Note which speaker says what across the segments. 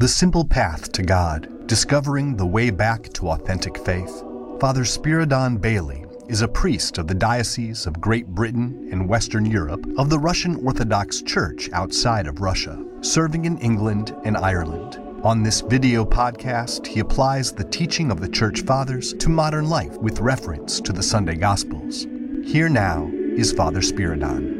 Speaker 1: The Simple Path to God, Discovering the Way Back to Authentic Faith. Father Spiridon Bailey is a priest of the Diocese of Great Britain and Western Europe of the Russian Orthodox Church outside of Russia, serving in England and Ireland. On this video podcast, he applies the teaching of the Church Fathers to modern life with reference to the Sunday Gospels. Here now is Father Spiridon.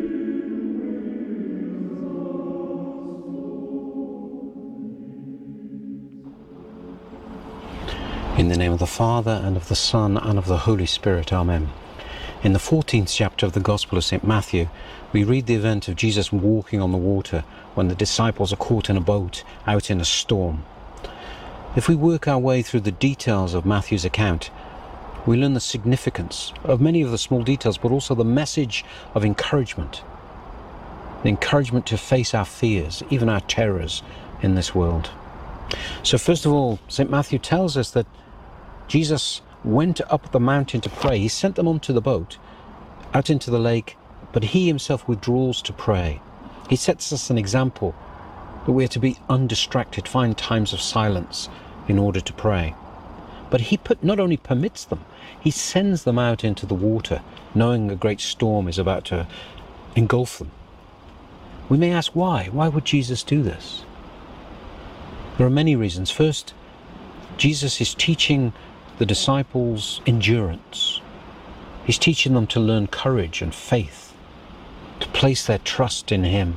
Speaker 2: In the name of the Father, and of the Son, and of the Holy Spirit. Amen. In the 14th chapter of the Gospel of St. Matthew, we read the event of Jesus walking on the water when the disciples are caught in a boat out in a storm. If we work our way through the details of Matthew's account, we learn the significance of many of the small details, but also the message of encouragement. The encouragement to face our fears, even our terrors in this world. So first of all, St. Matthew tells us that Jesus went up the mountain to pray. He sent them onto the boat, out into the lake, but he himself withdraws to pray. He sets us an example that we are to be undistracted, find times of silence in order to pray. But he not only permits them, he sends them out into the water, knowing a great storm is about to engulf them. We may ask why? Why would Jesus do this? There are many reasons. First, Jesus is teaching the disciples endurance. He's teaching them to learn courage and faith, to place their trust in him,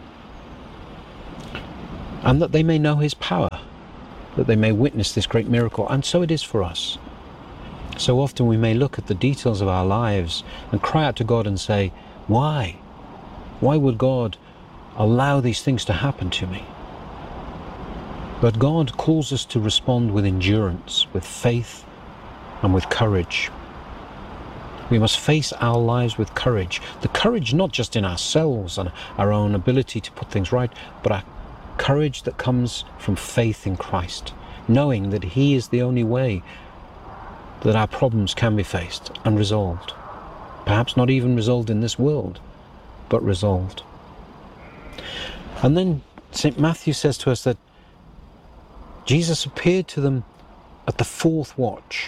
Speaker 2: and that they may know his power, that they may witness this great miracle. And so it is for us. So often we may look at the details of our lives and cry out to God and say, why? Why would God allow these things to happen to me? But God calls us to respond with endurance, with faith, and with courage. We must face our lives with courage. The courage not just in ourselves and our own ability to put things right, but our courage that comes from faith in Christ, knowing that he is the only way that our problems can be faced and resolved. Perhaps not even resolved in this world, but resolved. And then St. Matthew says to us that Jesus appeared to them at the fourth watch.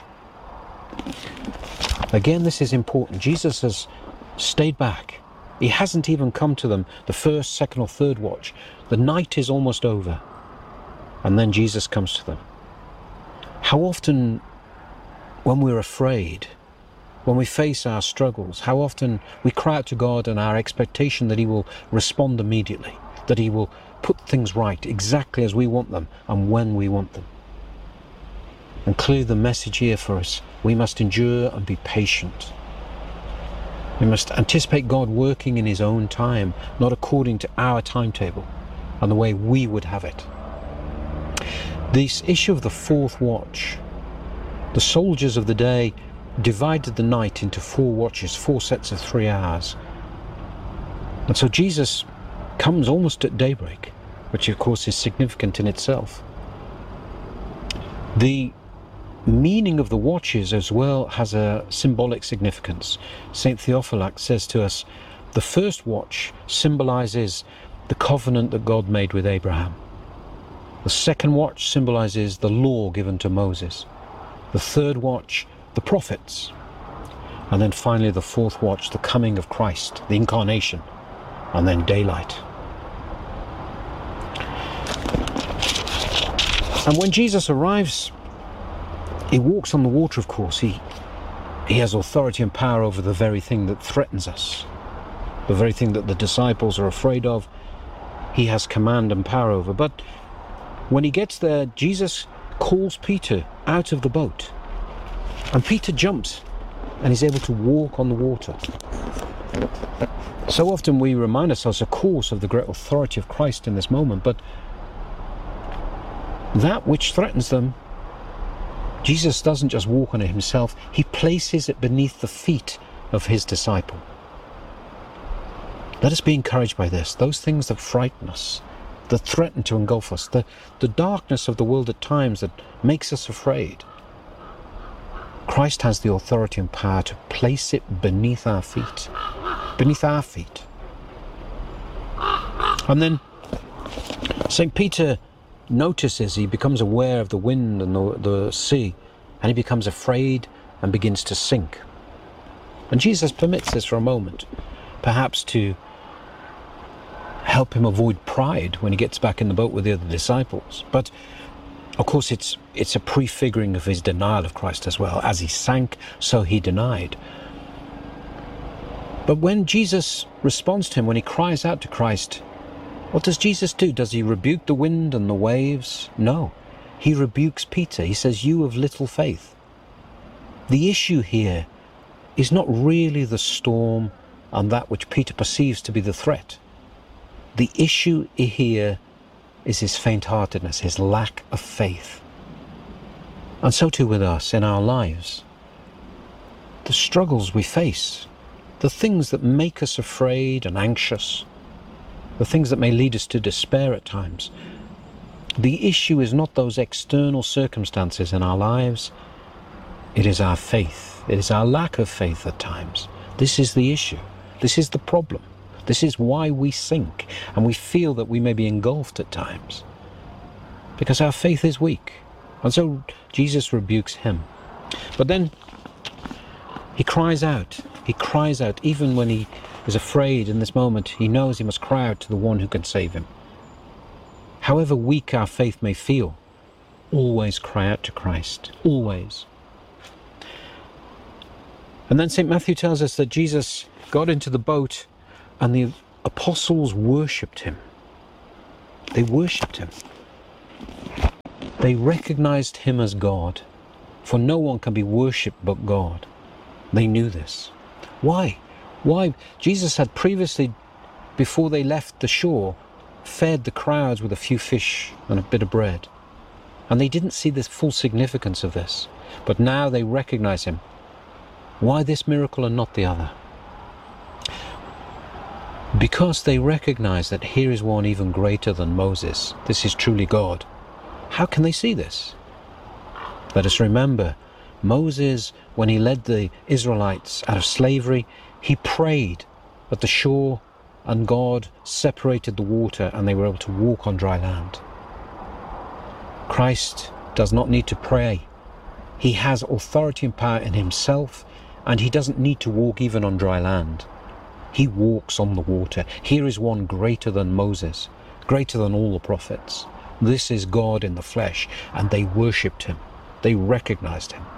Speaker 2: Again, this is important. Jesus has stayed back. He hasn't even come to them the first, second, or third watch. The night is almost over. And then Jesus comes to them. How often, when we're afraid, when we face our struggles, how often we cry out to God in our expectation that he will respond immediately, that he will put things right exactly as we want them and when we want them. And clearly the message here for us, we must endure and be patient. We must anticipate God working in his own time, not according to our timetable and the way we would have it. This issue of the fourth watch, the soldiers of the day divided the night into 4 watches, 4 sets of 3 hours. And so Jesus comes almost at daybreak, which of course is significant in itself. The meaning of the watches as well has a symbolic significance. St. Theophylact says to us, the first watch symbolizes the covenant that God made with Abraham. The second watch symbolizes the law given to Moses. The third watch, the prophets. And then finally the fourth watch, the coming of Christ, the incarnation, and then daylight. And when Jesus arrives, he walks on the water, of course. He has authority and power over the very thing that threatens us, the very thing that the disciples are afraid of. He has command and power over. But when he gets there, Jesus calls Peter out of the boat. And Peter jumps and is able to walk on the water. So often we remind ourselves, of course, of the great authority of Christ in this moment, but that which threatens them, Jesus doesn't just walk on it himself, he places it beneath the feet of his disciple. Let us be encouraged by this. Those things that frighten us, that threaten to engulf us, the darkness of the world at times that makes us afraid, Christ has the authority and power to place it beneath our feet. Beneath our feet. And then St. Peter notices, he becomes aware of the wind and the sea, and he becomes afraid and begins to sink. And Jesus permits this for a moment, perhaps to help him avoid pride when he gets back in the boat with the other disciples. But of course it's a prefiguring of his denial of Christ as well. As he sank, so he denied. But when Jesus responds to him, when he cries out to Christ, what does Jesus do? Does he rebuke the wind and the waves? No. He rebukes Peter. He says, "You of little faith." The issue here is not really the storm and that which Peter perceives to be the threat. The issue here is his faint-heartedness, his lack of faith. And so too with us in our lives. The struggles we face, the things that make us afraid and anxious, the things that may lead us to despair at times. The issue is not those external circumstances in our lives. It is our faith. It is our lack of faith at times. This is the issue. This is the problem. This is why we sink and we feel that we may be engulfed at times, because our faith is weak. And so Jesus rebukes him. But then he cries out. He cries out even when he is afraid in this moment. He knows he must cry out to the one who can save him. However weak our faith may feel, always cry out to Christ. Always. And then St. Matthew tells us that Jesus got into the boat and the apostles worshipped him. They worshipped him. They recognized him as God, for no one can be worshipped but God. They knew this. Why? Why? Jesus had previously, before they left the shore, fed the crowds with a few fish and a bit of bread. And they didn't see the full significance of this. But now they recognize him. Why this miracle and not the other? Because they recognize that here is one even greater than Moses. This is truly God. How can they see this? Let us remember, Moses, when he led the Israelites out of slavery, he prayed at the shore and God separated the water and they were able to walk on dry land. Christ does not need to pray. He has authority and power in himself, and he doesn't need to walk even on dry land. He walks on the water. Here is one greater than Moses, greater than all the prophets. This is God in the flesh, and they worshipped him. They recognized him.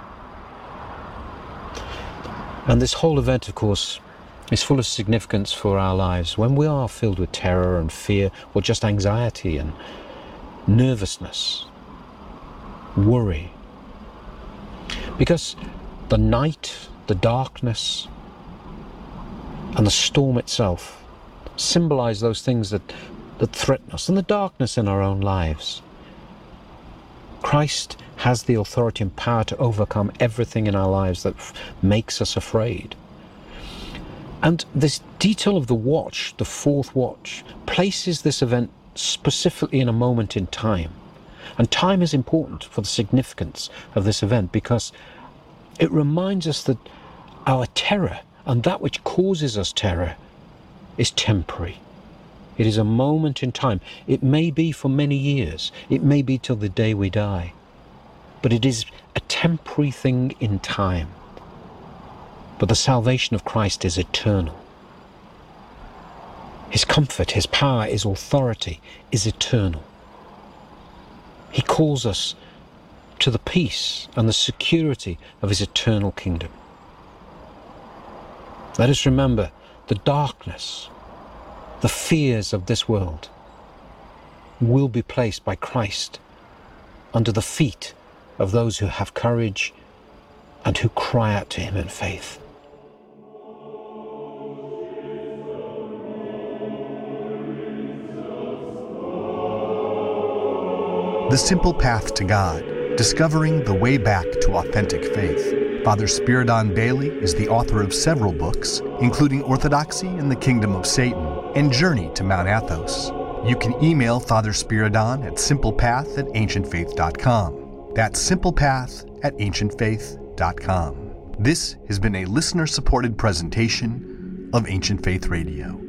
Speaker 2: And this whole event, of course, is full of significance for our lives. When we are filled with terror and fear, or just anxiety and nervousness, worry. Because the night, the darkness, and the storm itself symbolize those things that threaten us, and the darkness in our own lives. Christ has the authority and power to overcome everything in our lives that makes us afraid. And this detail of the watch, the fourth watch, places this event specifically in a moment in time. And time is important for the significance of this event, because it reminds us that our terror and that which causes us terror is temporary. It is a moment in time. It may be for many years. It may be till the day we die. But it is a temporary thing in time. But the salvation of Christ is eternal. His comfort, his power, his authority is eternal. He calls us to the peace and the security of his eternal kingdom. Let us remember the darkness, the fears of this world will be placed by Christ under the feet of those who have courage and who cry out to him in faith.
Speaker 1: The Simple Path to God, Discovering the Way Back to Authentic Faith. Father Spiridon Bailey is the author of several books, including Orthodoxy in the Kingdom of Satan and Journey to Mount Athos. You can email Father Spiridon at simplepath@ancientfaith.com. That's simplepath@ancientfaith.com. This has been a listener-supported presentation of Ancient Faith Radio.